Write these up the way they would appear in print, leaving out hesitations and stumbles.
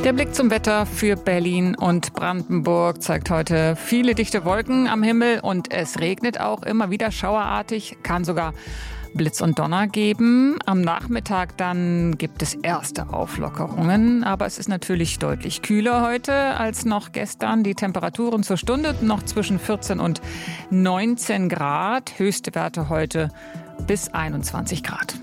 Der Blick zum Wetter für Berlin und Brandenburg zeigt heute viele dichte Wolken am Himmel und es regnet auch immer wieder schauerartig, kann sogar Blitz und Donner geben. Am Nachmittag dann gibt es erste Auflockerungen, aber es ist natürlich deutlich kühler heute als noch gestern. Die Temperaturen zur Stunde noch zwischen 14 und 19 Grad, höchste Werte heute bis 21 Grad.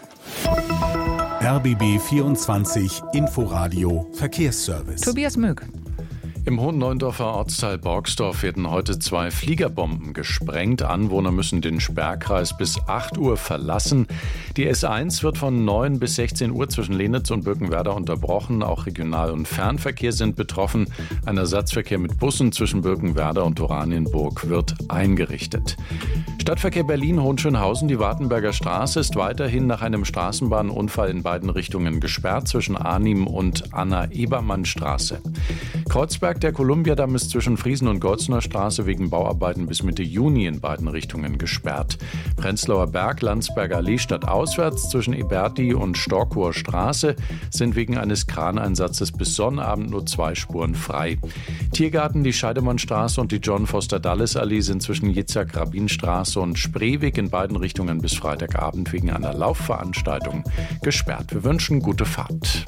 RBB 24 Inforadio Verkehrsservice. Tobias Mög. Im Hohenneuendorfer Ortsteil Borgsdorf werden heute 2 Fliegerbomben gesprengt. Anwohner müssen den Sperrkreis bis 8 Uhr verlassen. Die S1 wird von 9 bis 16 Uhr zwischen Lenitz und Birkenwerder unterbrochen. Auch Regional- und Fernverkehr sind betroffen. Ein Ersatzverkehr mit Bussen zwischen Birkenwerder und Oranienburg wird eingerichtet. Stadtverkehr Berlin-Hohenschönhausen, die Wartenberger Straße ist weiterhin nach einem Straßenbahnunfall in beiden Richtungen gesperrt zwischen Arnim und Anna-Ebermann-Straße. Kreuzberg, der Kolumbiadamm ist zwischen Friesen- und Golzner Straße wegen Bauarbeiten bis Mitte Juni in beiden Richtungen gesperrt. Prenzlauer Berg, Landsberger Allee stadtauswärts zwischen Eberti und Storkower Straße sind wegen eines Kraneinsatzes bis Sonnabend nur 2 Spuren frei. Tiergarten, die Scheidemannstraße und die John-Foster-Dulles-Allee sind zwischen Jitzak-Rabin-Straße und Spreeweg in beiden Richtungen bis Freitagabend wegen einer Laufveranstaltung gesperrt. Wir wünschen gute Fahrt.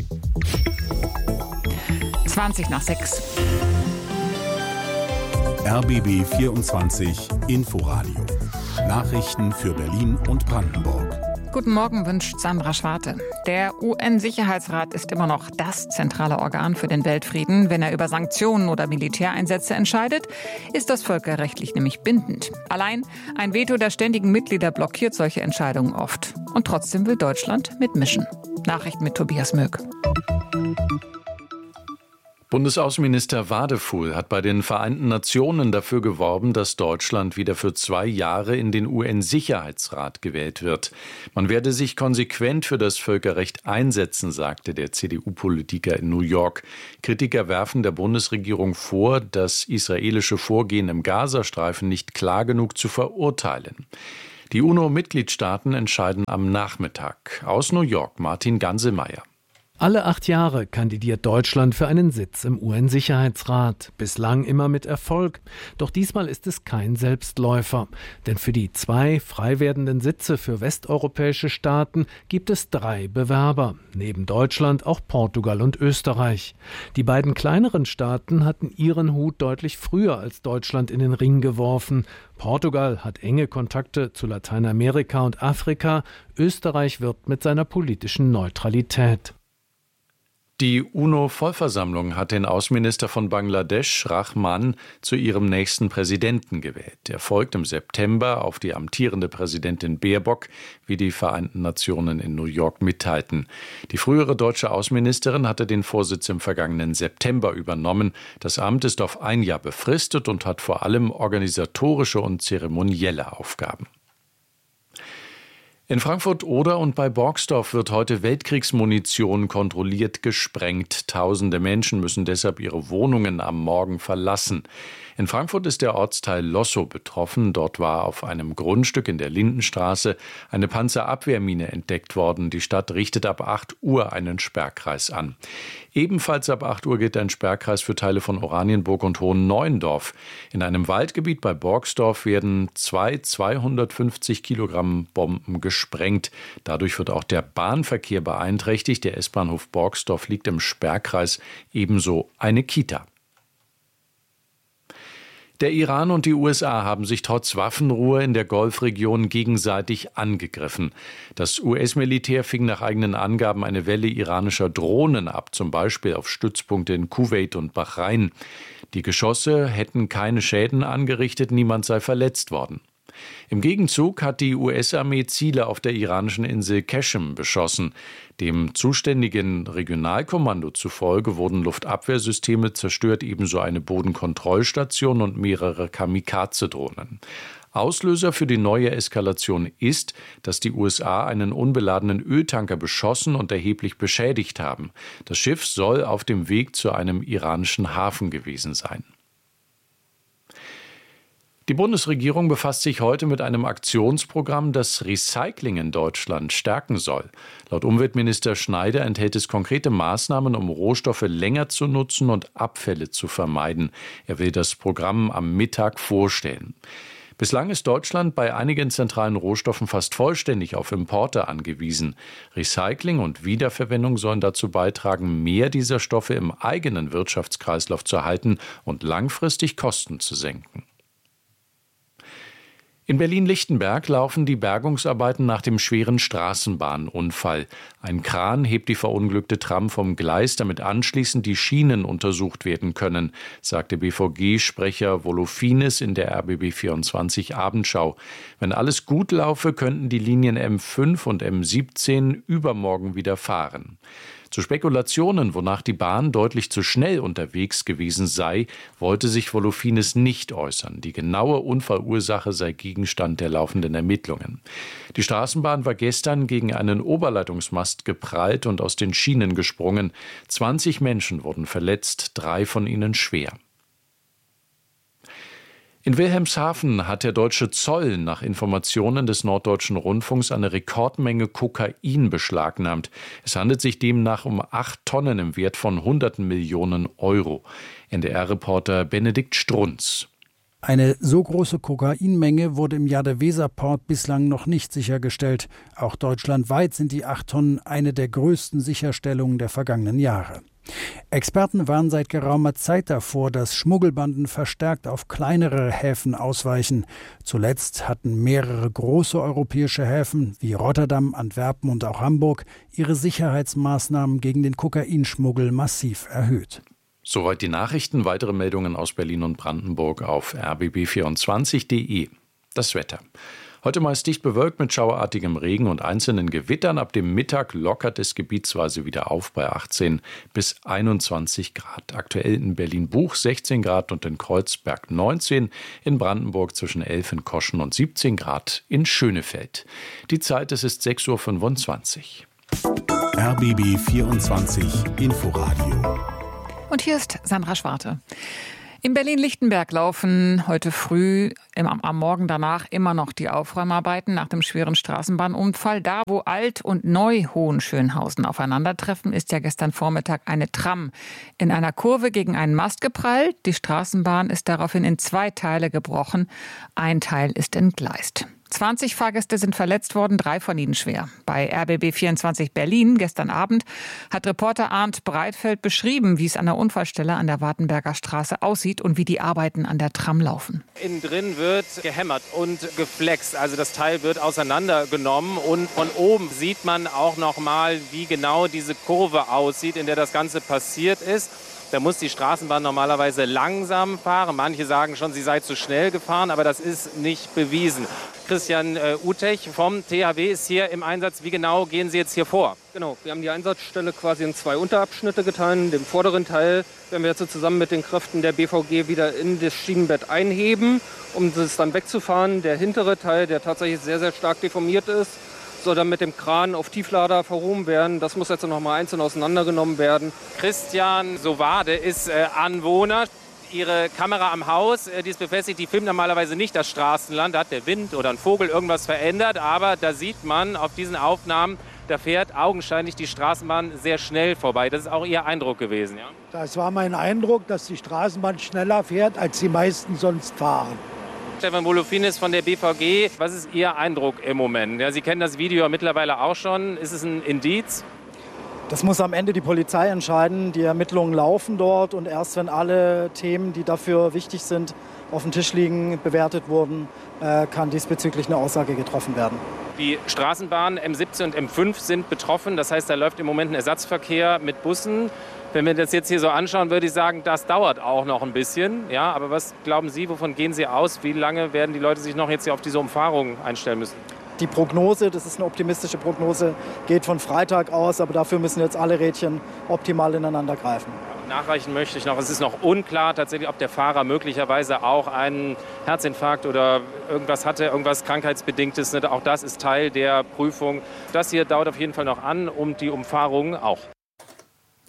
20:06. RBB 24 Inforadio. Nachrichten für Berlin und Brandenburg. Guten Morgen wünscht Sandra Schwarte. Der UN-Sicherheitsrat ist immer noch das zentrale Organ für den Weltfrieden. Wenn er über Sanktionen oder Militäreinsätze entscheidet, ist das völkerrechtlich nämlich bindend. Allein ein Veto der ständigen Mitglieder blockiert solche Entscheidungen oft. Und trotzdem will Deutschland mitmischen. Nachrichten mit Tobias Mög. Bundesaußenminister Wadefuhl hat bei den Vereinten Nationen dafür geworben, dass Deutschland wieder für 2 Jahre in den UN-Sicherheitsrat gewählt wird. Man werde sich konsequent für das Völkerrecht einsetzen, sagte der CDU-Politiker in New York. Kritiker werfen der Bundesregierung vor, das israelische Vorgehen im Gazastreifen nicht klar genug zu verurteilen. Die UNO-Mitgliedstaaten entscheiden am Nachmittag. Aus New York Martin Gansemeyer. Alle 8 Jahre kandidiert Deutschland für einen Sitz im UN-Sicherheitsrat. Bislang immer mit Erfolg. Doch diesmal ist es kein Selbstläufer. Denn für die 2 frei werdenden Sitze für westeuropäische Staaten gibt es 3 Bewerber. Neben Deutschland auch Portugal und Österreich. Die beiden kleineren Staaten hatten ihren Hut deutlich früher als Deutschland in den Ring geworfen. Portugal hat enge Kontakte zu Lateinamerika und Afrika. Österreich wirbt mit seiner politischen Neutralität. Die UNO-Vollversammlung hat den Außenminister von Bangladesch, Rahman, zu ihrem nächsten Präsidenten gewählt. Er folgt im September auf die amtierende Präsidentin Baerbock, wie die Vereinten Nationen in New York mitteilten. Die frühere deutsche Außenministerin hatte den Vorsitz im vergangenen September übernommen. Das Amt ist auf 1 Jahr befristet und hat vor allem organisatorische und zeremonielle Aufgaben. In Frankfurt-Oder und bei Borgsdorf wird heute Weltkriegsmunition kontrolliert gesprengt. Tausende Menschen müssen deshalb ihre Wohnungen am Morgen verlassen. In Frankfurt ist der Ortsteil Lossow betroffen. Dort war auf einem Grundstück in der Lindenstraße eine Panzerabwehrmine entdeckt worden. Die Stadt richtet ab 8 Uhr einen Sperrkreis an. Ebenfalls ab 8 Uhr gilt ein Sperrkreis für Teile von Oranienburg und Hohenneuendorf. In einem Waldgebiet bei Borgsdorf werden 250 Kilogramm Bomben gesprengt. Dadurch wird auch der Bahnverkehr beeinträchtigt. Der S-Bahnhof Borgsdorf liegt im Sperrkreis, ebenso eine Kita. Der Iran und die USA haben sich trotz Waffenruhe in der Golfregion gegenseitig angegriffen. Das US-Militär fing nach eigenen Angaben eine Welle iranischer Drohnen ab, zum Beispiel auf Stützpunkte in Kuwait und Bahrain. Die Geschosse hätten keine Schäden angerichtet, niemand sei verletzt worden. Im Gegenzug hat die US-Armee Ziele auf der iranischen Insel Qeshm beschossen. Dem zuständigen Regionalkommando zufolge wurden Luftabwehrsysteme zerstört, ebenso eine Bodenkontrollstation und mehrere Kamikaze-Drohnen. Auslöser für die neue Eskalation ist, dass die USA einen unbeladenen Öltanker beschossen und erheblich beschädigt haben. Das Schiff soll auf dem Weg zu einem iranischen Hafen gewesen sein. Die Bundesregierung befasst sich heute mit einem Aktionsprogramm, das Recycling in Deutschland stärken soll. Laut Umweltminister Schneider enthält es konkrete Maßnahmen, um Rohstoffe länger zu nutzen und Abfälle zu vermeiden. Er will das Programm am Mittag vorstellen. Bislang ist Deutschland bei einigen zentralen Rohstoffen fast vollständig auf Importe angewiesen. Recycling und Wiederverwendung sollen dazu beitragen, mehr dieser Stoffe im eigenen Wirtschaftskreislauf zu halten und langfristig Kosten zu senken. In Berlin-Lichtenberg laufen die Bergungsarbeiten nach dem schweren Straßenbahnunfall. Ein Kran hebt die verunglückte Tram vom Gleis, damit anschließend die Schienen untersucht werden können, sagte BVG-Sprecher Volofines in der RBB24 Abendschau. Wenn alles gut laufe, könnten die Linien M5 und M17 übermorgen wieder fahren. Zu Spekulationen, wonach die Bahn deutlich zu schnell unterwegs gewesen sei, wollte sich Volofines nicht äußern. Die genaue Unfallursache sei Gegenstand der laufenden Ermittlungen. Die Straßenbahn war gestern gegen einen Oberleitungsmast geprallt und aus den Schienen gesprungen. 20 Menschen wurden verletzt, 3 von ihnen schwer. In Wilhelmshaven hat der deutsche Zoll nach Informationen des Norddeutschen Rundfunks eine Rekordmenge Kokain beschlagnahmt. Es handelt sich demnach um 8 Tonnen im Wert von hunderten Millionen Euro. NDR-Reporter Benedikt Strunz. Eine so große Kokainmenge wurde im Jahr der Weserport bislang noch nicht sichergestellt. Auch deutschlandweit sind die 8 Tonnen eine der größten Sicherstellungen der vergangenen Jahre. Experten warnen seit geraumer Zeit davor, dass Schmuggelbanden verstärkt auf kleinere Häfen ausweichen. Zuletzt hatten mehrere große europäische Häfen wie Rotterdam, Antwerpen und auch Hamburg ihre Sicherheitsmaßnahmen gegen den Kokainschmuggel massiv erhöht. Soweit die Nachrichten. Weitere Meldungen aus Berlin und Brandenburg auf rbb24.de. Das Wetter. Heute meist dicht bewölkt mit schauerartigem Regen und einzelnen Gewittern. Ab dem Mittag lockert es gebietsweise wieder auf bei 18 bis 21 Grad. Aktuell in Berlin-Buch 16 Grad und in Kreuzberg 19. In Brandenburg zwischen 11 in Koschen und 17 Grad in Schönefeld. Die Zeit, es ist 6:25 Uhr. RBB 24 Inforadio. Und hier ist Sandra Schwarte. In Berlin-Lichtenberg laufen heute früh, am Morgen danach, immer noch die Aufräumarbeiten nach dem schweren Straßenbahnunfall. Da, wo Alt- und Neu-Hohenschönhausen aufeinandertreffen, ist ja gestern Vormittag eine Tram in einer Kurve gegen einen Mast geprallt. Die Straßenbahn ist daraufhin in 2 Teile gebrochen. Ein Teil ist entgleist. 20 Fahrgäste sind verletzt worden, 3 von ihnen schwer. Bei RBB24 Berlin gestern Abend hat Reporter Arndt Breitfeld beschrieben, wie es an der Unfallstelle an der Wartenberger Straße aussieht und wie die Arbeiten an der Tram laufen. Innen drin wird gehämmert und geflext. Also das Teil wird auseinandergenommen und von oben sieht man auch noch mal, wie genau diese Kurve aussieht, in der das Ganze passiert ist. Da muss die Straßenbahn normalerweise langsam fahren. Manche sagen schon, sie sei zu schnell gefahren, aber das ist nicht bewiesen. Christian Utech vom THW ist hier im Einsatz. Wie genau gehen Sie jetzt hier vor? Genau, wir haben die Einsatzstelle quasi in 2 Unterabschnitte geteilt. Den vorderen Teil werden wir jetzt zusammen mit den Kräften der BVG wieder in das Schienenbett einheben, um es dann wegzufahren. Der hintere Teil, der tatsächlich sehr, sehr stark deformiert ist, soll dann mit dem Kran auf Tieflader verhoben werden. Das muss jetzt noch mal einzeln auseinandergenommen werden. Christian Sowade ist Anwohner. Ihre Kamera am Haus, die ist befestigt, die filmt normalerweise nicht das Straßenland. Da hat der Wind oder ein Vogel irgendwas verändert. Aber da sieht man auf diesen Aufnahmen, da fährt augenscheinlich die Straßenbahn sehr schnell vorbei. Das ist auch Ihr Eindruck gewesen, ja? Das war mein Eindruck, dass die Straßenbahn schneller fährt, als die meisten sonst fahren. Stefan Volofines von der BVG. Was ist Ihr Eindruck im Moment? Ja, Sie kennen das Video mittlerweile auch schon. Ist es ein Indiz? Das muss am Ende die Polizei entscheiden. Die Ermittlungen laufen dort und erst wenn alle Themen, die dafür wichtig sind, auf dem Tisch liegen, bewertet wurden, kann diesbezüglich eine Aussage getroffen werden. Die Straßenbahn M17 und M5 sind betroffen. Das heißt, da läuft im Moment ein Ersatzverkehr mit Bussen. Wenn wir das jetzt hier so anschauen, würde ich sagen, das dauert auch noch ein bisschen. Ja, aber was glauben Sie, wovon gehen Sie aus? Wie lange werden die Leute sich noch jetzt hier auf diese Umfahrung einstellen müssen? Die Prognose, das ist eine optimistische Prognose, geht von Freitag aus. Aber dafür müssen jetzt alle Rädchen optimal ineinander greifen. Nachreichen möchte ich noch, es ist noch unklar tatsächlich, ob der Fahrer möglicherweise auch einen Herzinfarkt oder irgendwas hatte, irgendwas Krankheitsbedingtes. Auch das ist Teil der Prüfung. Das hier dauert auf jeden Fall noch an und die Umfahrung auch.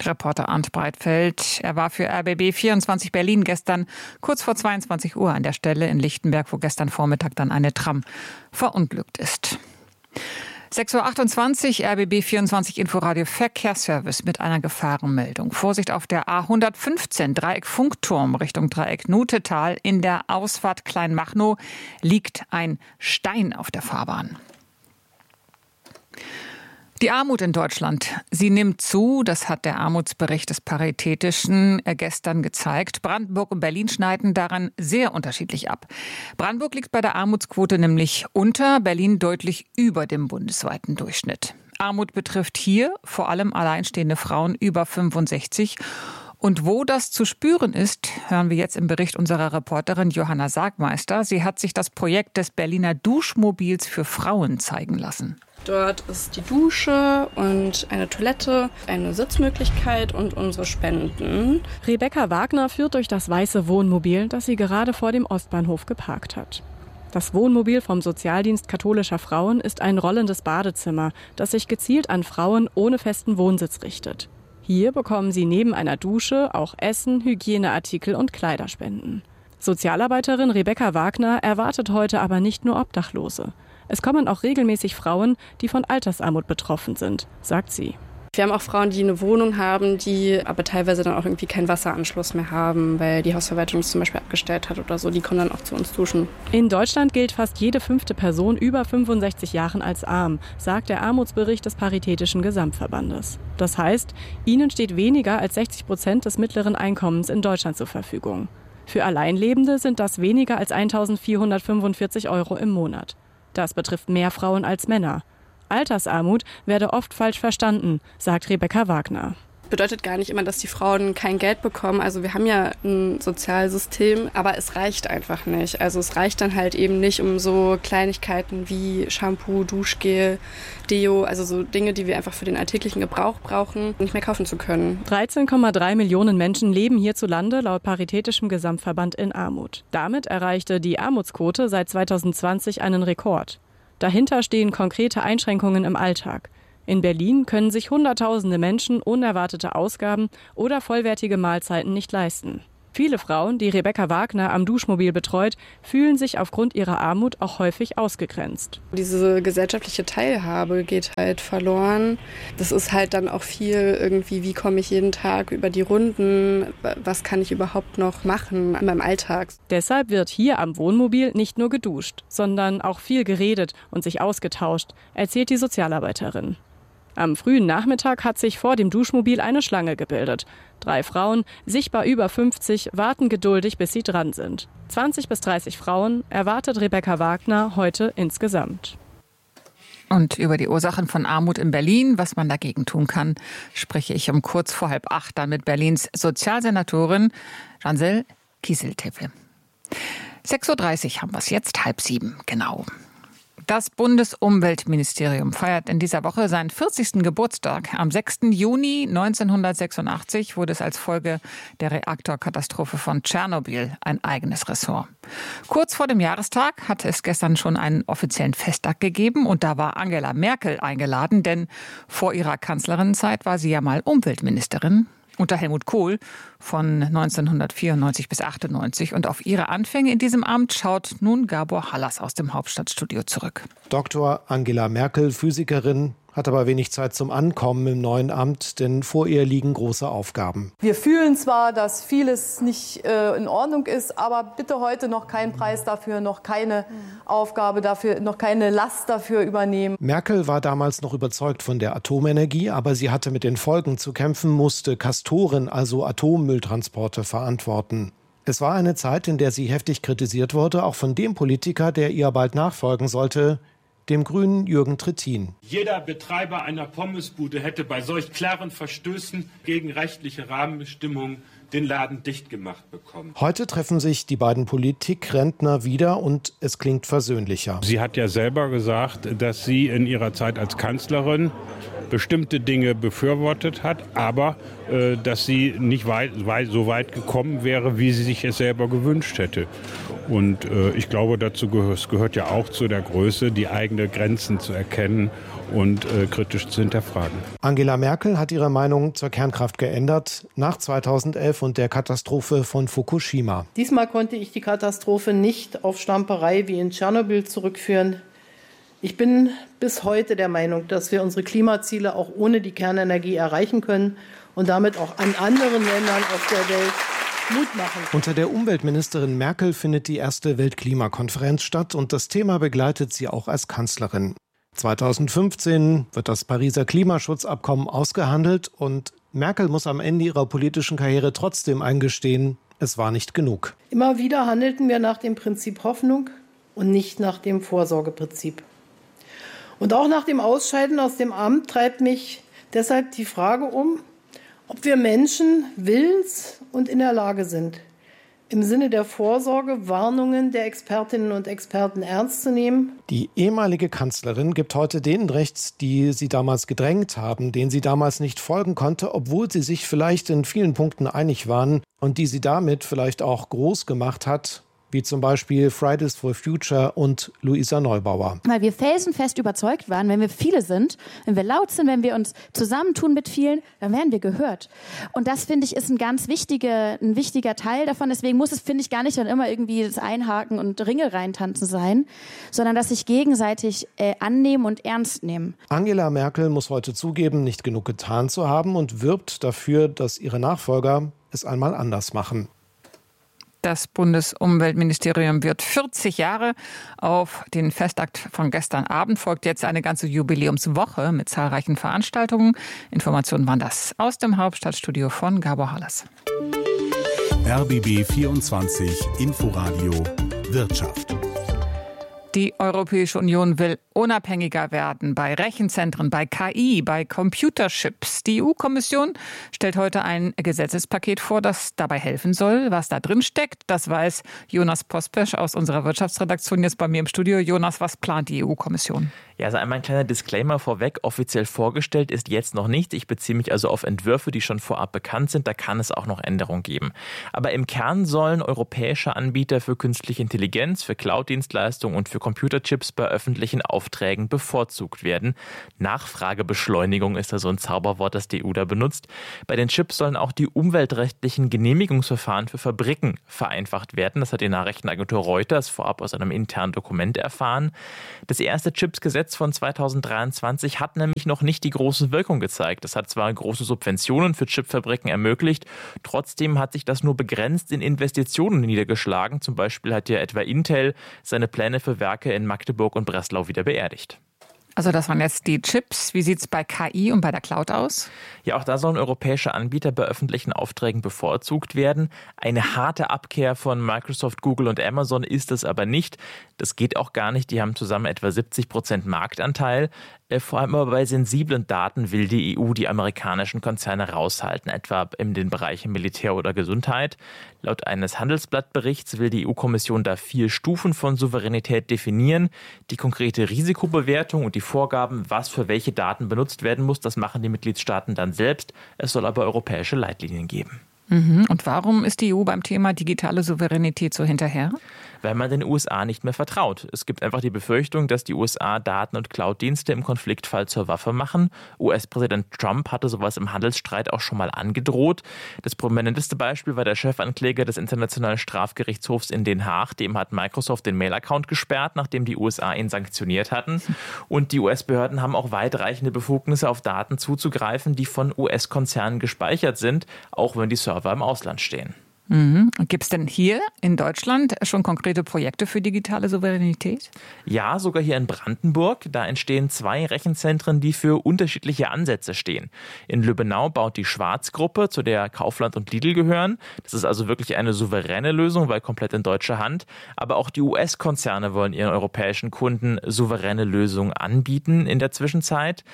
Reporter Arndt Breitfeld. Er war für RBB 24 Berlin gestern kurz vor 22 Uhr an der Stelle in Lichtenberg, wo gestern Vormittag dann eine Tram verunglückt ist. 6.28 Uhr, RBB 24 Inforadio Verkehrsservice mit einer Gefahrenmeldung. Vorsicht auf der A115 Dreieck Funkturm Richtung Dreieck Nutetal. In der Ausfahrt Kleinmachnow liegt ein Stein auf der Fahrbahn. Die Armut in Deutschland, sie nimmt zu. Das hat der Armutsbericht des Paritätischen gestern gezeigt. Brandenburg und Berlin schneiden daran sehr unterschiedlich ab. Brandenburg liegt bei der Armutsquote nämlich unter, Berlin deutlich über dem bundesweiten Durchschnitt. Armut betrifft hier vor allem alleinstehende Frauen über 65. Und wo das zu spüren ist, hören wir jetzt im Bericht unserer Reporterin Johanna Sargmeister. Sie hat sich das Projekt des Berliner Duschmobils für Frauen zeigen lassen. Dort ist die Dusche und eine Toilette, eine Sitzmöglichkeit und unsere Spenden. Rebecca Wagner führt durch das weiße Wohnmobil, das sie gerade vor dem Ostbahnhof geparkt hat. Das Wohnmobil vom Sozialdienst katholischer Frauen ist ein rollendes Badezimmer, das sich gezielt an Frauen ohne festen Wohnsitz richtet. Hier bekommen sie neben einer Dusche auch Essen, Hygieneartikel und Kleiderspenden. Sozialarbeiterin Rebecca Wagner erwartet heute aber nicht nur Obdachlose. Es kommen auch regelmäßig Frauen, die von Altersarmut betroffen sind, sagt sie. Wir haben auch Frauen, die eine Wohnung haben, die aber teilweise dann auch irgendwie keinen Wasseranschluss mehr haben, weil die Hausverwaltung es zum Beispiel abgestellt hat oder so. Die kommen dann auch zu uns duschen. In Deutschland gilt fast jede 5. Person über 65 Jahren als arm, sagt der Armutsbericht des Paritätischen Gesamtverbandes. Das heißt, ihnen steht weniger als 60% des mittleren Einkommens in Deutschland zur Verfügung. Für Alleinlebende sind das weniger als 1.445 € im Monat. Das betrifft mehr Frauen als Männer. Altersarmut werde oft falsch verstanden, sagt Rebecca Wagner. Bedeutet gar nicht immer, dass die Frauen kein Geld bekommen. Also wir haben ja ein Sozialsystem, aber es reicht einfach nicht. Also es reicht dann halt eben nicht, um so Kleinigkeiten wie Shampoo, Duschgel, Deo, also so Dinge, die wir einfach für den alltäglichen Gebrauch brauchen, nicht mehr kaufen zu können. 13,3 Millionen Menschen leben hierzulande laut Paritätischem Gesamtverband in Armut. Damit erreichte die Armutsquote seit 2020 einen Rekord. Dahinter stehen konkrete Einschränkungen im Alltag. In Berlin können sich Hunderttausende Menschen unerwartete Ausgaben oder vollwertige Mahlzeiten nicht leisten. Viele Frauen, die Rebecca Wagner am Duschmobil betreut, fühlen sich aufgrund ihrer Armut auch häufig ausgegrenzt. Diese gesellschaftliche Teilhabe geht halt verloren. Das ist halt dann auch viel irgendwie, wie komme ich jeden Tag über die Runden, was kann ich überhaupt noch machen in meinem Alltag. Deshalb wird hier am Wohnmobil nicht nur geduscht, sondern auch viel geredet und sich ausgetauscht, erzählt die Sozialarbeiterin. Am frühen Nachmittag hat sich vor dem Duschmobil eine Schlange gebildet. 3 Frauen, sichtbar über 50, warten geduldig, bis sie dran sind. 20 bis 30 Frauen erwartet Rebecca Wagner heute insgesamt. Und über die Ursachen von Armut in Berlin, was man dagegen tun kann, spreche ich um kurz vor 7:30 dann mit Berlins Sozialsenatorin Jansel Kieseltepe. 6.30 Uhr haben wir es jetzt, 6:30, genau. Das Bundesumweltministerium feiert in dieser Woche seinen 40. Geburtstag. Am 6. Juni 1986 wurde es als Folge der Reaktorkatastrophe von Tschernobyl ein eigenes Ressort. Kurz vor dem Jahrestag hatte es gestern schon einen offiziellen Festtag gegeben und da war Angela Merkel eingeladen, denn vor ihrer Kanzlerinnenzeit war sie ja mal Umweltministerin unter Helmut Kohl von 1994 bis 1998. Und auf ihre Anfänge in diesem Amt schaut nun Gabor Hallas aus dem Hauptstadtstudio zurück. Dr. Angela Merkel, Physikerin, hat aber wenig Zeit zum Ankommen im neuen Amt, denn vor ihr liegen große Aufgaben. Wir fühlen zwar, dass vieles nicht in Ordnung ist, aber bitte heute noch keinen Preis dafür, noch keine Aufgabe dafür, noch keine Last dafür übernehmen. Merkel war damals noch überzeugt von der Atomenergie, aber sie hatte mit den Folgen zu kämpfen, musste Castoren, also Atommülltransporte, verantworten. Es war eine Zeit, in der sie heftig kritisiert wurde, auch von dem Politiker, der ihr bald nachfolgen sollte, dem Grünen Jürgen Trittin. Jeder Betreiber einer Pommesbude hätte bei solch klaren Verstößen gegen rechtliche Rahmenbestimmungen den Laden dicht gemacht bekommen. Heute treffen sich die beiden Politikrentner wieder und es klingt versöhnlicher. Sie hat ja selber gesagt, dass sie in ihrer Zeit als Kanzlerin bestimmte Dinge befürwortet hat, aber dass sie nicht so weit gekommen wäre, wie sie sich es selber gewünscht hätte. Und ich glaube, es gehört ja auch zu der Größe, die eigenen Grenzen zu erkennen und kritisch zu hinterfragen. Angela Merkel hat ihre Meinung zur Kernkraft geändert nach 2011 und der Katastrophe von Fukushima. Diesmal konnte ich die Katastrophe nicht auf Stamperei wie in Tschernobyl zurückführen. Ich bin bis heute der Meinung, dass wir unsere Klimaziele auch ohne die Kernenergie erreichen können und damit auch an anderen Ländern auf der Welt Mut machen. Unter der Umweltministerin Merkel findet die erste Weltklimakonferenz statt und das Thema begleitet sie auch als Kanzlerin. 2015 wird das Pariser Klimaschutzabkommen ausgehandelt und Merkel muss am Ende ihrer politischen Karriere trotzdem eingestehen, es war nicht genug. Immer wieder handelten wir nach dem Prinzip Hoffnung und nicht nach dem Vorsorgeprinzip. Und auch nach dem Ausscheiden aus dem Amt treibt mich deshalb die Frage um, ob wir Menschen willens und in der Lage sind, im Sinne der Vorsorge Warnungen der Expertinnen und Experten ernst zu nehmen. Die ehemalige Kanzlerin gibt heute denen recht, die sie damals gedrängt haben, denen sie damals nicht folgen konnte, obwohl sie sich vielleicht in vielen Punkten einig waren und die sie damit vielleicht auch groß gemacht hat, wie zum Beispiel Fridays for Future und Luisa Neubauer. Weil wir felsenfest überzeugt waren, wenn wir viele sind, wenn wir laut sind, wenn wir uns zusammentun mit vielen, dann werden wir gehört. Und das, finde ich, ist ein ganz wichtiger Teil davon. Deswegen muss es, finde ich, gar nicht dann immer irgendwie das Einhaken und Ringe reintanzen sein, sondern dass sich gegenseitig annehmen und ernst nehmen. Angela Merkel muss heute zugeben, nicht genug getan zu haben und wirbt dafür, dass ihre Nachfolger es einmal anders machen. Das Bundesumweltministerium wird 40 Jahre. Auf den Festakt von gestern Abend folgt jetzt eine ganze Jubiläumswoche mit zahlreichen Veranstaltungen. Informationen waren das aus dem Hauptstadtstudio von Gabor Halles. RBB 24 Inforadio Wirtschaft. Die Europäische Union will unabhängiger werden bei Rechenzentren, bei KI, bei Computerchips. Die EU-Kommission stellt heute ein Gesetzespaket vor, das dabei helfen soll. Was da drin steckt, das weiß Jonas Pospesch aus unserer Wirtschaftsredaktion jetzt bei mir im Studio. Jonas, was plant die EU-Kommission? Ja, also einmal ein kleiner Disclaimer vorweg. Offiziell vorgestellt ist jetzt noch nichts. Ich beziehe mich also auf Entwürfe, die schon vorab bekannt sind. Da kann es auch noch Änderungen geben. Aber im Kern sollen europäische Anbieter für künstliche Intelligenz, für Cloud-Dienstleistungen und für Computerchips bei öffentlichen Aufträgen bevorzugt werden. Nachfragebeschleunigung ist da so ein Zauberwort, das die EU da benutzt. Bei den Chips sollen auch die umweltrechtlichen Genehmigungsverfahren für Fabriken vereinfacht werden. Das hat die Nachrichtenagentur Reuters vorab aus einem internen Dokument erfahren. Das erste Chips-Gesetz von 2023 hat nämlich noch nicht die große Wirkung gezeigt. Es hat zwar große Subventionen für Chipfabriken ermöglicht, trotzdem hat sich das nur begrenzt in Investitionen niedergeschlagen. Zum Beispiel hat ja etwa Intel seine Pläne für Werke in Magdeburg und Breslau wieder beerdigt. Also das waren jetzt die Chips. Wie sieht es bei KI und bei der Cloud aus? Ja, auch da sollen europäische Anbieter bei öffentlichen Aufträgen bevorzugt werden. Eine harte Abkehr von Microsoft, Google und Amazon ist es aber nicht. Das geht auch gar nicht. Die haben zusammen etwa 70% Marktanteil. Vor allem aber bei sensiblen Daten will die EU die amerikanischen Konzerne raushalten, etwa in den Bereichen Militär oder Gesundheit. Laut eines Handelsblattberichts will die EU-Kommission da 4 Stufen von Souveränität definieren. Die konkrete Risikobewertung und die Vorgaben, was für welche Daten benutzt werden muss, das machen die Mitgliedstaaten dann selbst. Es soll aber europäische Leitlinien geben. Und warum ist die EU beim Thema digitale Souveränität so hinterher? Weil man den USA nicht mehr vertraut. Es gibt einfach die Befürchtung, dass die USA Daten- und Cloud-Dienste im Konfliktfall zur Waffe machen. US-Präsident Trump hatte sowas im Handelsstreit auch schon mal angedroht. Das prominenteste Beispiel war der Chefankläger des Internationalen Strafgerichtshofs in Den Haag. Dem hat Microsoft den Mail-Account gesperrt, nachdem die USA ihn sanktioniert hatten. Und die US-Behörden haben auch weitreichende Befugnisse, auf Daten zuzugreifen, die von US-Konzernen gespeichert sind, auch wenn die Server im Ausland stehen. Gibt es denn hier in Deutschland schon konkrete Projekte für digitale Souveränität? Ja, sogar hier in Brandenburg. Da entstehen 2 Rechenzentren, die für unterschiedliche Ansätze stehen. In Lübbenau baut die Schwarz-Gruppe, zu der Kaufland und Lidl gehören. Das ist also wirklich eine souveräne Lösung, weil komplett in deutscher Hand. Aber auch die US-Konzerne wollen ihren europäischen Kunden souveräne Lösungen anbieten in der Zwischenzeit.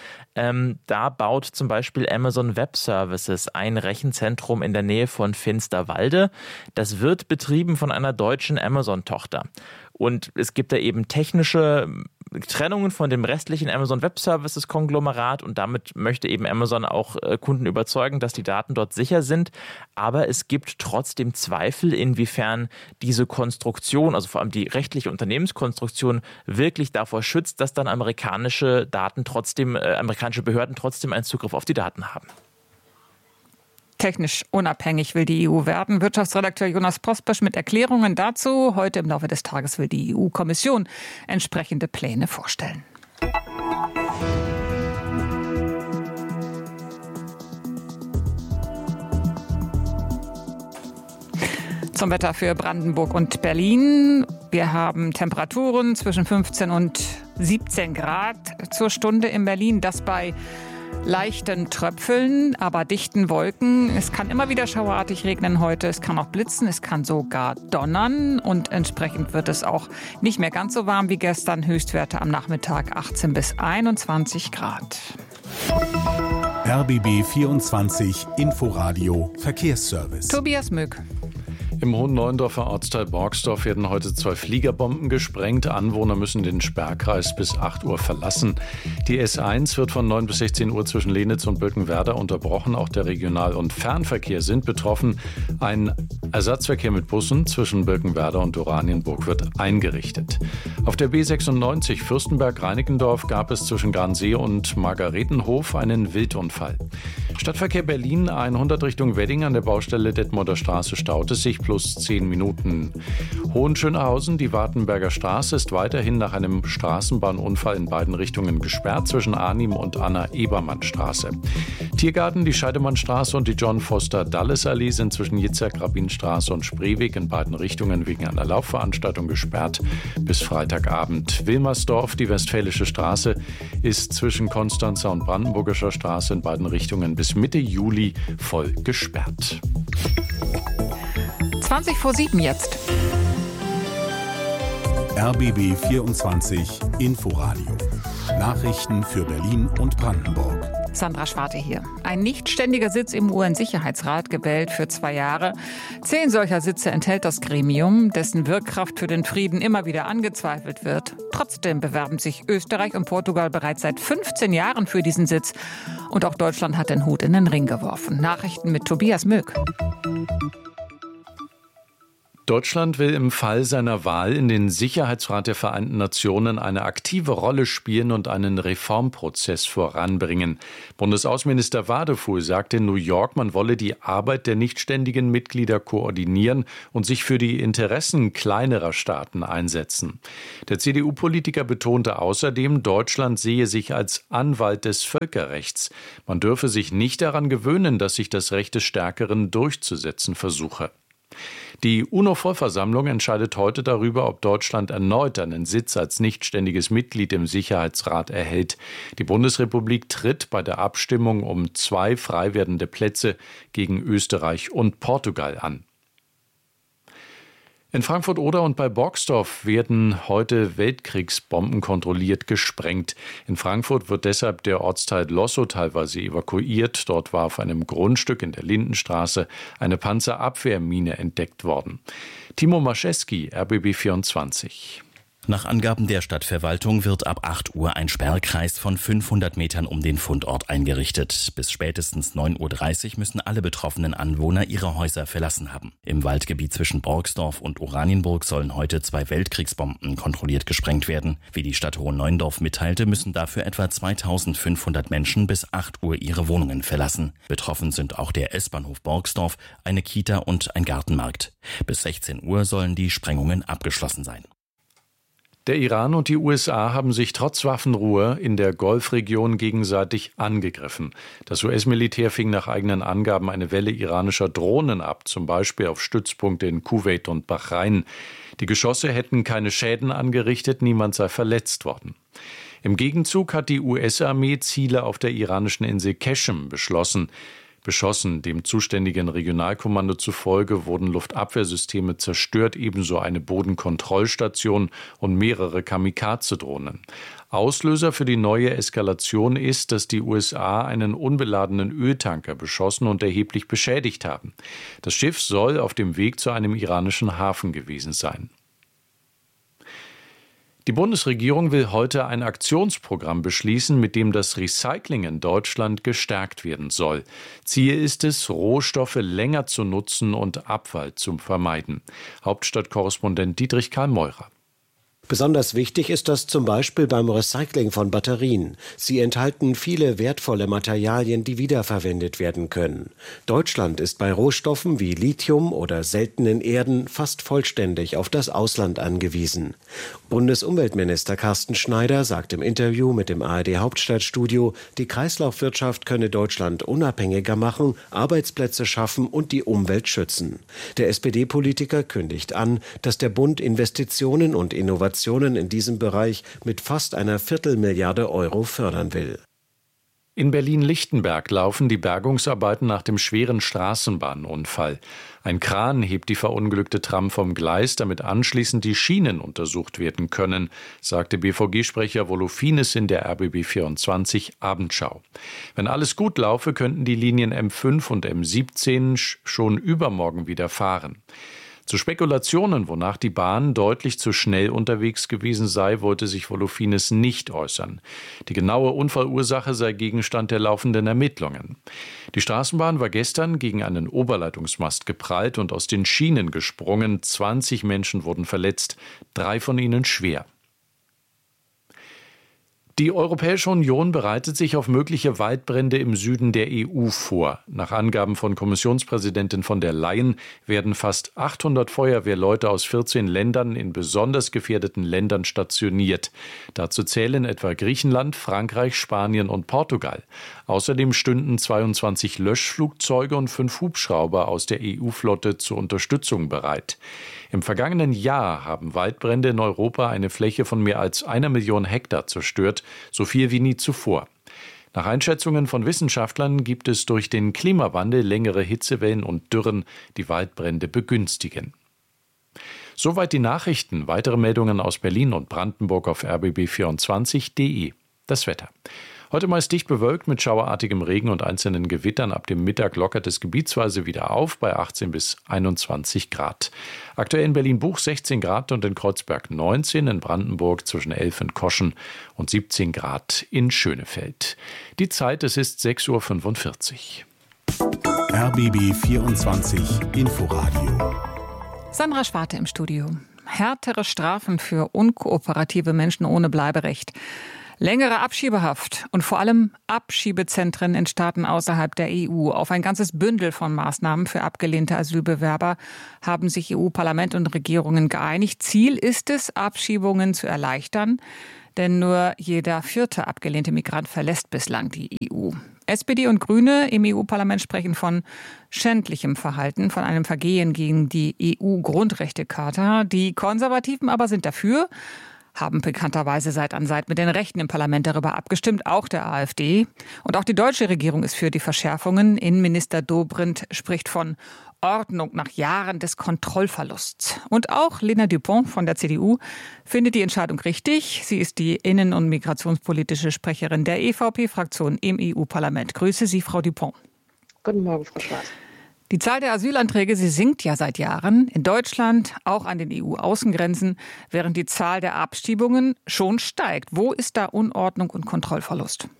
Da baut zum Beispiel Amazon Web Services ein Rechenzentrum in der Nähe von Finsterwalde. Gelände. Das wird betrieben von einer deutschen Amazon-Tochter. Und es gibt da eben technische Trennungen von dem restlichen Amazon Web Services Konglomerat und damit möchte eben Amazon auch Kunden überzeugen, dass die Daten dort sicher sind. Aber es gibt trotzdem Zweifel, inwiefern diese Konstruktion, also vor allem die rechtliche Unternehmenskonstruktion, wirklich davor schützt, dass dann amerikanische Behörden trotzdem einen Zugriff auf die Daten haben. Technisch unabhängig will die EU werden. Wirtschaftsredakteur Jonas Prospesch mit Erklärungen dazu. Heute im Laufe des Tages will die EU-Kommission entsprechende Pläne vorstellen. Zum Wetter für Brandenburg und Berlin. Wir haben Temperaturen zwischen 15 und 17 Grad zur Stunde in Berlin. Das bei leichten Tröpfeln, aber dichten Wolken. Es kann immer wieder schauerartig regnen heute. Es kann auch blitzen, es kann sogar donnern. Und entsprechend wird es auch nicht mehr ganz so warm wie gestern. Höchstwerte am Nachmittag 18 bis 21 Grad. RBB 24 Inforadio Verkehrsservice. Tobias Möck. Im Hohen-Neuendorfer Ortsteil Borgsdorf werden heute 2 Fliegerbomben gesprengt. Anwohner müssen den Sperrkreis bis 8 Uhr verlassen. Die S1 wird von 9 bis 16 Uhr zwischen Lenitz und Bülkenwerder unterbrochen. Auch der Regional- und Fernverkehr sind betroffen. Ein Ersatzverkehr mit Bussen zwischen Bülkenwerder und Oranienburg wird eingerichtet. Auf der B96 Fürstenberg-Reinickendorf gab es zwischen Garnsee und Margaretenhof einen Wildunfall. Stadtverkehr Berlin 100 Richtung Wedding an der Baustelle Detmolder Straße staute sich plus 10 Minuten. Hohenschönhausen, die Wartenberger Straße ist weiterhin nach einem Straßenbahnunfall in beiden Richtungen gesperrt zwischen Arnim und Anna-Ebermann-Straße. Tiergarten, die Scheidemannstraße und die John-Foster-Dulles-Allee sind zwischen Jitzek-Rabin-Straße und Spreeweg in beiden Richtungen wegen einer Laufveranstaltung gesperrt bis Freitagabend. Wilmersdorf, die Westfälische Straße, ist zwischen Konstanzer und Brandenburgischer Straße in beiden Richtungen bis Mitte Juli voll gesperrt. 20 vor 7 jetzt. RBB 24 Inforadio. Nachrichten für Berlin und Brandenburg. Sandra Schwarte hier. Ein nichtständiger Sitz im UN-Sicherheitsrat, gewählt für 2 Jahre. 10 solcher Sitze enthält das Gremium, dessen Wirkkraft für den Frieden immer wieder angezweifelt wird. Trotzdem bewerben sich Österreich und Portugal bereits seit 15 Jahren für diesen Sitz. Und auch Deutschland hat den Hut in den Ring geworfen. Nachrichten mit Tobias Möck. Deutschland will im Fall seiner Wahl in den Sicherheitsrat der Vereinten Nationen eine aktive Rolle spielen und einen Reformprozess voranbringen. Bundesaußenminister Wadefuhl sagte in New York, man wolle die Arbeit der nichtständigen Mitglieder koordinieren und sich für die Interessen kleinerer Staaten einsetzen. Der CDU-Politiker betonte außerdem, Deutschland sehe sich als Anwalt des Völkerrechts. Man dürfe sich nicht daran gewöhnen, dass sich das Recht des Stärkeren durchzusetzen versuche. Die UNO-Vollversammlung entscheidet heute darüber, ob Deutschland erneut einen Sitz als nichtständiges Mitglied im Sicherheitsrat erhält. Die Bundesrepublik tritt bei der Abstimmung um 2 frei werdende Plätze gegen Österreich und Portugal an. In Frankfurt-Oder und bei Borgsdorf werden heute Weltkriegsbomben kontrolliert gesprengt. In Frankfurt wird deshalb der Ortsteil Lossow teilweise evakuiert. Dort war auf einem Grundstück in der Lindenstraße eine Panzerabwehrmine entdeckt worden. Timo Maschewski, RBB 24. Nach Angaben der Stadtverwaltung wird ab 8 Uhr ein Sperrkreis von 500 Metern um den Fundort eingerichtet. Bis spätestens 9.30 Uhr müssen alle betroffenen Anwohner ihre Häuser verlassen haben. Im Waldgebiet zwischen Borgsdorf und Oranienburg sollen heute 2 Weltkriegsbomben kontrolliert gesprengt werden. Wie die Stadt Hohen-Neuendorf mitteilte, müssen dafür etwa 2500 Menschen bis 8 Uhr ihre Wohnungen verlassen. Betroffen sind auch der S-Bahnhof Borgsdorf, eine Kita und ein Gartenmarkt. Bis 16 Uhr sollen die Sprengungen abgeschlossen sein. Der Iran und die USA haben sich trotz Waffenruhe in der Golfregion gegenseitig angegriffen. Das US-Militär fing nach eigenen Angaben eine Welle iranischer Drohnen ab, zum Beispiel auf Stützpunkte in Kuwait und Bahrain. Die Geschosse hätten keine Schäden angerichtet, niemand sei verletzt worden. Im Gegenzug hat die US-Armee Ziele auf der iranischen Insel Qeshm beschlossen. beschossen. Dem zuständigen Regionalkommando zufolge wurden Luftabwehrsysteme zerstört, ebenso eine Bodenkontrollstation und mehrere Kamikaze-Drohnen. Auslöser für die neue Eskalation ist, dass die USA einen unbeladenen Öltanker beschossen und erheblich beschädigt haben. Das Schiff soll auf dem Weg zu einem iranischen Hafen gewesen sein. Die Bundesregierung will heute ein Aktionsprogramm beschließen, mit dem das Recycling in Deutschland gestärkt werden soll. Ziel ist es, Rohstoffe länger zu nutzen und Abfall zu vermeiden. Hauptstadtkorrespondent Dietrich Karl Meurer. Besonders wichtig ist das zum Beispiel beim Recycling von Batterien. Sie enthalten viele wertvolle Materialien, die wiederverwendet werden können. Deutschland ist bei Rohstoffen wie Lithium oder seltenen Erden fast vollständig auf das Ausland angewiesen. Bundesumweltminister Carsten Schneider sagt im Interview mit dem ARD Hauptstadtstudio, die Kreislaufwirtschaft könne Deutschland unabhängiger machen, Arbeitsplätze schaffen und die Umwelt schützen. Der SPD-Politiker kündigt an, dass der Bund Investitionen und Innovationen in diesem Bereich mit fast einer Viertelmilliarde Euro fördern will. In Berlin-Lichtenberg laufen die Bergungsarbeiten nach dem schweren Straßenbahnunfall. Ein Kran hebt die verunglückte Tram vom Gleis, damit anschließend die Schienen untersucht werden können, sagte BVG-Sprecher Volofines in der RBB24 Abendschau. Wenn alles gut laufe, könnten die Linien M5 und M17 schon übermorgen wieder fahren. Zu Spekulationen, wonach die Bahn deutlich zu schnell unterwegs gewesen sei, wollte sich Volofines nicht äußern. Die genaue Unfallursache sei Gegenstand der laufenden Ermittlungen. Die Straßenbahn war gestern gegen einen Oberleitungsmast geprallt und aus den Schienen gesprungen. 20 Menschen wurden verletzt, 3 von ihnen schwer. Die Europäische Union bereitet sich auf mögliche Waldbrände im Süden der EU vor. Nach Angaben von Kommissionspräsidentin von der Leyen werden fast 800 Feuerwehrleute aus 14 Ländern in besonders gefährdeten Ländern stationiert. Dazu zählen etwa Griechenland, Frankreich, Spanien und Portugal. Außerdem stünden 22 Löschflugzeuge und 5 Hubschrauber aus der EU-Flotte zur Unterstützung bereit. Im vergangenen Jahr haben Waldbrände in Europa eine Fläche von mehr als 1 Million Hektar zerstört, so viel wie nie zuvor. Nach Einschätzungen von Wissenschaftlern gibt es durch den Klimawandel längere Hitzewellen und Dürren, die Waldbrände begünstigen. Soweit die Nachrichten. Weitere Meldungen aus Berlin und Brandenburg auf rbb24.de. Das Wetter. Heute meist dicht bewölkt mit schauerartigem Regen und einzelnen Gewittern. Ab dem Mittag lockert es gebietsweise wieder auf bei 18 bis 21 Grad. Aktuell in Berlin-Buch 16 Grad und in Kreuzberg 19, in Brandenburg zwischen 11 in Koschen und 17 Grad in Schönefeld. Die Zeit, es ist 6:45 Uhr. RBB 24 Inforadio. Sandra Schwarte im Studio. Härtere Strafen für unkooperative Menschen ohne Bleiberecht. Längere Abschiebehaft und vor allem Abschiebezentren in Staaten außerhalb der EU. Auf ein ganzes Bündel von Maßnahmen für abgelehnte Asylbewerber haben sich EU-Parlament und Regierungen geeinigt. Ziel ist es, Abschiebungen zu erleichtern, denn nur jeder 4. abgelehnte Migrant verlässt bislang die EU. SPD und Grüne im EU-Parlament sprechen von schändlichem Verhalten, von einem Vergehen gegen die EU-Grundrechtecharta. Die Konservativen aber sind dafür, haben bekannterweise Seit an Seit mit den Rechten im Parlament darüber abgestimmt, auch der AfD. Und auch die deutsche Regierung ist für die Verschärfungen. Innenminister Dobrindt spricht von Ordnung nach Jahren des Kontrollverlusts. Und auch Lena Dupont von der CDU findet die Entscheidung richtig. Sie ist die innen- und migrationspolitische Sprecherin der EVP-Fraktion im EU-Parlament. Grüße Sie, Frau Dupont. Guten Morgen, Frau Schwarz. Die Zahl der Asylanträge, sie sinkt ja seit Jahren. In Deutschland, auch an den EU-Außengrenzen, während die Zahl der Abschiebungen schon steigt. Wo ist da Unordnung und Kontrollverlust?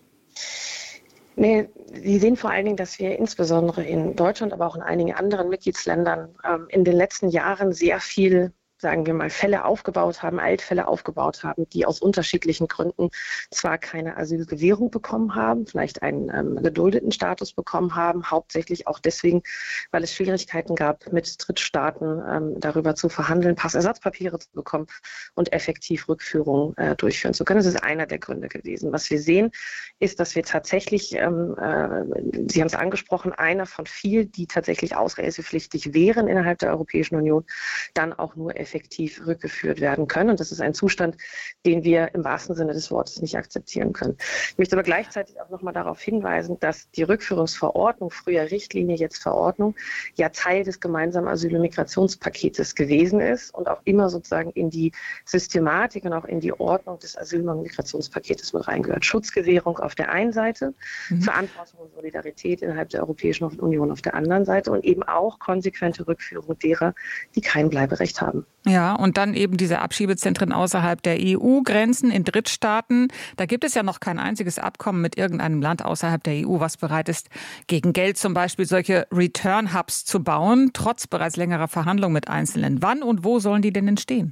Nee, Sie sehen vor allen Dingen, dass wir insbesondere in Deutschland, aber auch in einigen anderen Mitgliedsländern in den letzten Jahren sehr viel, sagen wir mal, Fälle aufgebaut haben, Altfälle aufgebaut haben, die aus unterschiedlichen Gründen zwar keine Asylgewährung bekommen haben, vielleicht einen geduldeten Status bekommen haben, hauptsächlich auch deswegen, weil es Schwierigkeiten gab, mit Drittstaaten darüber zu verhandeln, Passersatzpapiere zu bekommen und effektiv Rückführungen durchführen zu können. Das ist einer der Gründe gewesen. Was wir sehen, ist, dass wir tatsächlich, Sie haben es angesprochen, einer von vielen, die tatsächlich ausreisepflichtig wären innerhalb der Europäischen Union, dann auch nur effektiv rückgeführt werden können. Und das ist ein Zustand, den wir im wahrsten Sinne des Wortes nicht akzeptieren können. Ich möchte aber gleichzeitig auch nochmal darauf hinweisen, dass die Rückführungsverordnung, früher Richtlinie, jetzt Verordnung, ja Teil des gemeinsamen Asyl- und Migrationspaketes gewesen ist und auch immer sozusagen in die Systematik und auch in die Ordnung des Asyl- und Migrationspaketes mit reingehört. Schutzgewährung auf der einen Seite, Verantwortung und Solidarität innerhalb der Europäischen Union auf der anderen Seite und eben auch konsequente Rückführung derer, die kein Bleiberecht haben. Ja, und dann eben diese Abschiebezentren außerhalb der EU-Grenzen in Drittstaaten. Da gibt es ja noch kein einziges Abkommen mit irgendeinem Land außerhalb der EU, was bereit ist, gegen Geld zum Beispiel solche Return-Hubs zu bauen, trotz bereits längerer Verhandlungen mit Einzelnen. Wann und wo sollen die denn entstehen?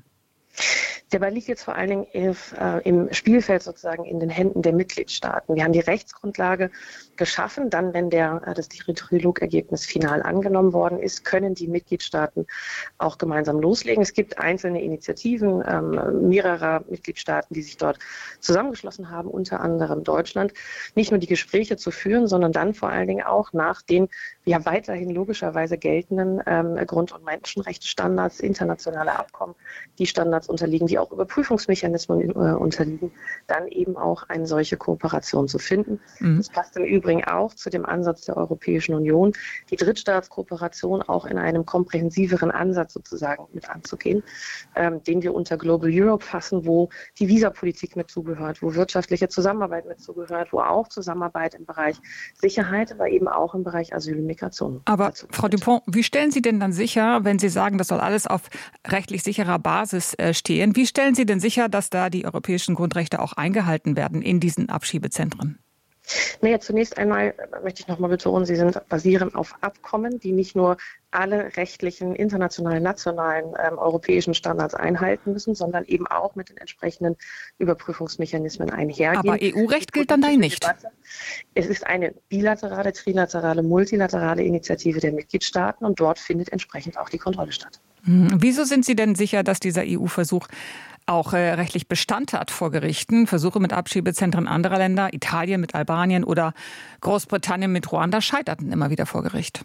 Der Ball liegt jetzt vor allen Dingen im Spielfeld sozusagen in den Händen der Mitgliedstaaten. Wir haben die Rechtsgrundlage geschaffen. Dann, wenn das Trilogergebnis final angenommen worden ist, können die Mitgliedstaaten auch gemeinsam loslegen. Es gibt einzelne Initiativen mehrerer Mitgliedstaaten, die sich dort zusammengeschlossen haben, unter anderem Deutschland, nicht nur die Gespräche zu führen, sondern dann vor allen Dingen auch nach den ja weiterhin logischerweise geltenden Grund- und Menschenrechtsstandards, internationale Abkommen, die Standards unterliegen, die auch Überprüfungsmechanismen unterliegen, dann eben auch eine solche Kooperation zu finden. Das passt im Übrigen auch zu dem Ansatz der Europäischen Union, die Drittstaatskooperation auch in einem komprehensiveren Ansatz sozusagen mit anzugehen, den wir unter Global Europe fassen, wo die Visapolitik mit zugehört, wo wirtschaftliche Zusammenarbeit mit zugehört, wo auch Zusammenarbeit im Bereich Sicherheit, aber eben auch im Bereich Asyl und Migration. Aber Frau Dupont, wie stellen Sie denn dann sicher, wenn Sie sagen, das soll alles auf rechtlich sicherer Basis stehen, wie stellen Sie denn sicher, dass da die europäischen Grundrechte auch eingehalten werden in diesen Abschiebezentren? Naja, zunächst einmal möchte ich nochmal betonen, sie basieren auf Abkommen, die nicht nur alle rechtlichen, internationalen, nationalen, europäischen Standards einhalten müssen, sondern eben auch mit den entsprechenden Überprüfungsmechanismen einhergehen. Aber EU-Recht gilt dann da nicht? Es ist eine bilaterale, trilaterale, multilaterale Initiative der Mitgliedstaaten und dort findet entsprechend auch die Kontrolle statt. Wieso sind Sie denn sicher, dass dieser EU-Versuch auch rechtlich Bestand hat vor Gerichten? Versuche mit Abschiebezentren anderer Länder, Italien mit Albanien oder Großbritannien mit Ruanda, scheiterten immer wieder vor Gericht.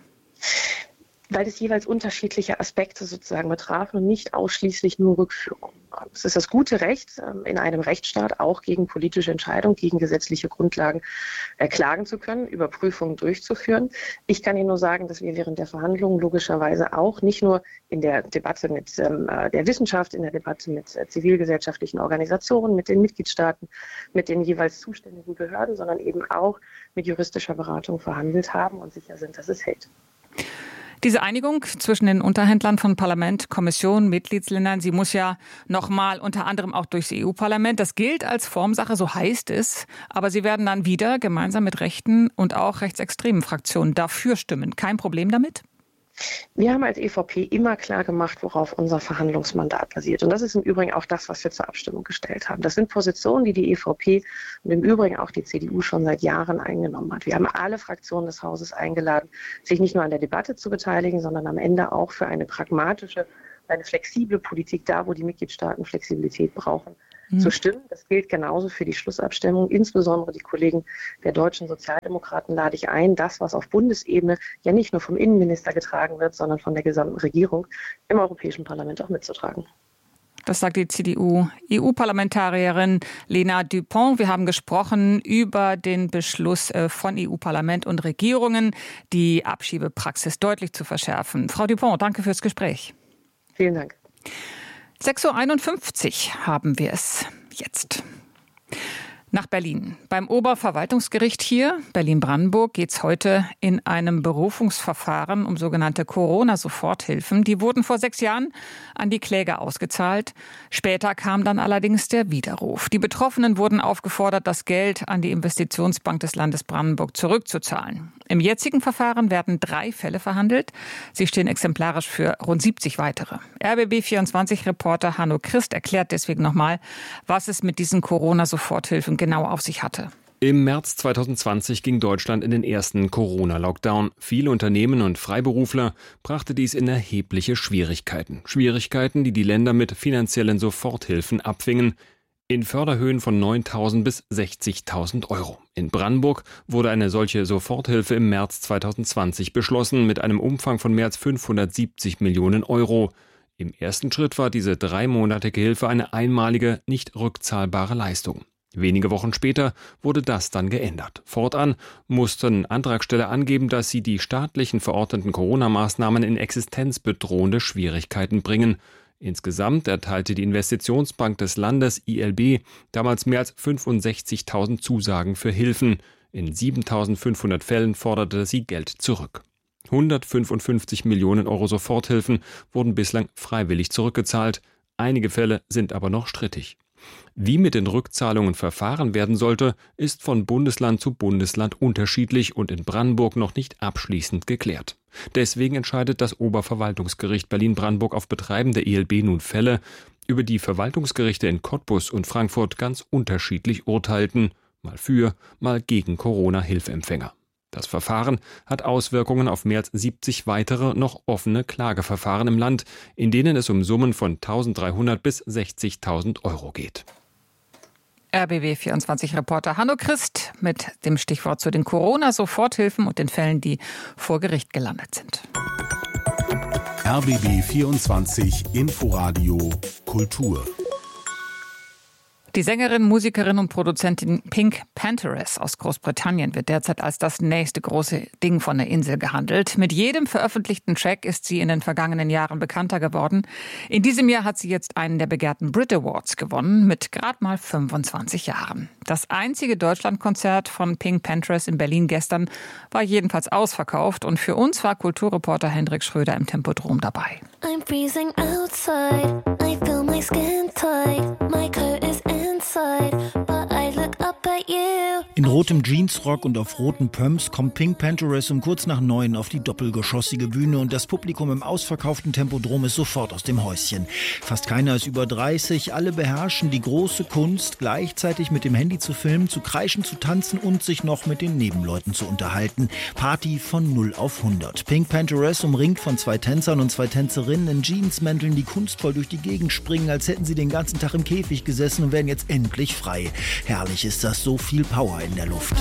Weil es jeweils unterschiedliche Aspekte sozusagen betraf und nicht ausschließlich nur Rückführung. Es ist das gute Recht, in einem Rechtsstaat auch gegen politische Entscheidungen, gegen gesetzliche Grundlagen klagen zu können, Überprüfungen durchzuführen. Ich kann Ihnen nur sagen, dass wir während der Verhandlungen logischerweise auch nicht nur in der Debatte mit der Wissenschaft, in der Debatte mit zivilgesellschaftlichen Organisationen, mit den Mitgliedstaaten, mit den jeweils zuständigen Behörden, sondern eben auch mit juristischer Beratung verhandelt haben und sicher sind, dass es hält. Diese Einigung zwischen den Unterhändlern von Parlament, Kommission, Mitgliedsländern, sie muss ja nochmal unter anderem auch durchs EU-Parlament. Das gilt als Formsache, so heißt es. Aber sie werden dann wieder gemeinsam mit rechten und auch rechtsextremen Fraktionen dafür stimmen. Kein Problem damit? Wir haben als EVP immer klar gemacht, worauf unser Verhandlungsmandat basiert. Und das ist im Übrigen auch das, was wir zur Abstimmung gestellt haben. Das sind Positionen, die die EVP und im Übrigen auch die CDU schon seit Jahren eingenommen hat. Wir haben alle Fraktionen des Hauses eingeladen, sich nicht nur an der Debatte zu beteiligen, sondern am Ende auch für eine pragmatische, eine flexible Politik da, wo die Mitgliedstaaten Flexibilität brauchen, zu stimmen. Das gilt genauso für die Schlussabstimmung. Insbesondere die Kollegen der deutschen Sozialdemokraten lade ich ein, das, was auf Bundesebene ja nicht nur vom Innenminister getragen wird, sondern von der gesamten Regierung im Europäischen Parlament auch mitzutragen. Das sagt die CDU-EU-Parlamentarierin Lena Dupont. Wir haben gesprochen über den Beschluss von EU-Parlament und Regierungen, die Abschiebepraxis deutlich zu verschärfen. Frau Dupont, danke fürs Gespräch. Vielen Dank. 6.51 Uhr haben wir es jetzt. Nach Berlin. Beim Oberverwaltungsgericht hier, Berlin-Brandenburg, geht es heute in einem Berufungsverfahren um sogenannte Corona-Soforthilfen. Die wurden vor 6 Jahren an die Kläger ausgezahlt. Später kam dann allerdings der Widerruf. Die Betroffenen wurden aufgefordert, das Geld an die Investitionsbank des Landes Brandenburg zurückzuzahlen. Im jetzigen Verfahren werden 3 Fälle verhandelt. Sie stehen exemplarisch für rund 70 weitere. RBB24-Reporter Hanno Christ erklärt deswegen nochmal, was es mit diesen Corona-Soforthilfen genau auf sich hatte. Im März 2020 ging Deutschland in den ersten Corona-Lockdown. Viele Unternehmen und Freiberufler brachte dies in erhebliche Schwierigkeiten. Schwierigkeiten, die die Länder mit finanziellen Soforthilfen abfingen. In Förderhöhen von 9.000 bis 60.000 Euro. In Brandenburg wurde eine solche Soforthilfe im März 2020 beschlossen mit einem Umfang von mehr als 570 Millionen Euro. Im ersten Schritt war diese 3-monatige Hilfe eine einmalige, nicht rückzahlbare Leistung. Wenige Wochen später wurde das dann geändert. Fortan mussten Antragsteller angeben, dass sie die staatlichen verordneten Corona-Maßnahmen in existenzbedrohende Schwierigkeiten bringen. Insgesamt erteilte die Investitionsbank des Landes ILB damals mehr als 65.000 Zusagen für Hilfen. In 7.500 Fällen forderte sie Geld zurück. 155 Millionen Euro Soforthilfen wurden bislang freiwillig zurückgezahlt. Einige Fälle sind aber noch strittig. Wie mit den Rückzahlungen verfahren werden sollte, ist von Bundesland zu Bundesland unterschiedlich und in Brandenburg noch nicht abschließend geklärt. Deswegen entscheidet das Oberverwaltungsgericht Berlin-Brandenburg auf Betreiben der ILB nun Fälle, über die Verwaltungsgerichte in Cottbus und Frankfurt ganz unterschiedlich urteilten, mal für, mal gegen Corona-Hilfeempfänger. Das Verfahren hat Auswirkungen auf mehr als 70 weitere noch offene Klageverfahren im Land, in denen es um Summen von 1.300 bis 60.000 Euro geht. RBB24-Reporter Hanno Christ mit dem Stichwort zu den Corona-Soforthilfen und den Fällen, die vor Gericht gelandet sind. RBB24 Inforadio Kultur. Die Sängerin, Musikerin und Produzentin Pink Panthers aus Großbritannien wird derzeit als das nächste große Ding von der Insel gehandelt. Mit jedem veröffentlichten Track ist sie in den vergangenen Jahren bekannter geworden. In diesem Jahr hat sie jetzt einen der begehrten Brit Awards gewonnen, mit gerade mal 25 Jahren. Das einzige Deutschlandkonzert von Pink Panthers in Berlin gestern war jedenfalls ausverkauft und für uns war Kulturreporter Hendrik Schröder im Tempodrom dabei. I'm freezing outside, I feel my skin tight, my coat is inside, but I look up at you. In rotem Jeansrock und auf roten Pumps kommt Pink Panthers um kurz nach 9 auf die doppelgeschossige Bühne und das Publikum im ausverkauften Tempodrom ist sofort aus dem Häuschen. Fast keiner ist über 30, alle beherrschen die große Kunst, gleichzeitig mit dem Handy zu filmen, zu kreischen, zu tanzen und sich noch mit den Nebenleuten zu unterhalten. Party von 0 auf 100. Pink Panthers umringt von 2 Tänzern und 2 Tänzerinnen in Jeansmänteln, die kunstvoll durch die Gegend springen, als hätten sie den ganzen Tag im Käfig gesessen und wären jetzt endlich frei. Herrlich ist das, so viel Power in der Luft.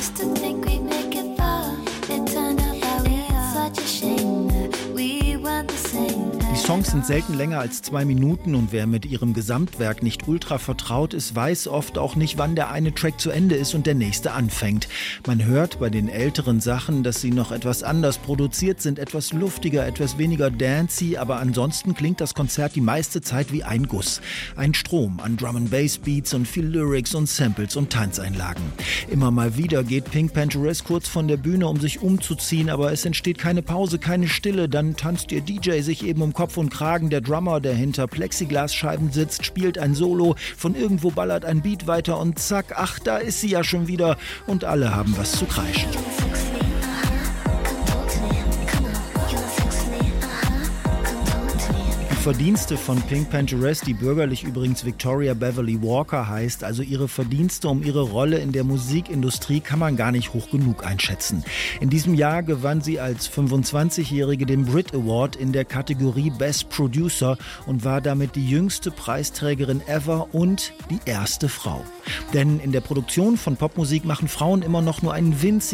Die Songs sind selten länger als 2 Minuten und wer mit ihrem Gesamtwerk nicht ultra vertraut ist, weiß oft auch nicht, wann der eine Track zu Ende ist und der nächste anfängt. Man hört bei den älteren Sachen, dass sie noch etwas anders produziert sind, etwas luftiger, etwas weniger dancey, aber ansonsten klingt das Konzert die meiste Zeit wie ein Guss. Ein Strom an Drum-and-Bass-Beats und viel Lyrics und Samples und Tanzeinlagen. Immer mal wieder geht Pink Panthers kurz von der Bühne, um sich umzuziehen, aber es entsteht keine Pause, keine Stille. Dann tanzt ihr DJ sich eben um Kopf und Kragen. Der Drummer, der hinter Plexiglasscheiben sitzt, spielt ein Solo. Von irgendwo ballert ein Beat weiter und zack, ach, da ist sie ja schon wieder. Und alle haben was zu kreischen. Verdienste von Pink Panthers, die bürgerlich übrigens Victoria Beverly Walker heißt, also ihre Verdienste um ihre Rolle in der Musikindustrie kann man gar nicht hoch genug einschätzen. In diesem Jahr gewann sie als 25-Jährige den Brit Award in der Kategorie Best Producer und war damit die jüngste Preisträgerin ever und die erste Frau. Denn in der Produktion von Popmusik machen Frauen immer noch nur einen winzigen